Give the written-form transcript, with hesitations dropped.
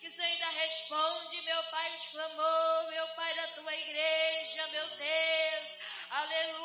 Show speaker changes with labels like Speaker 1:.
Speaker 1: que o Senhor ainda responde, meu Pai, exclamou, meu Pai, da tua igreja, meu Deus, aleluia.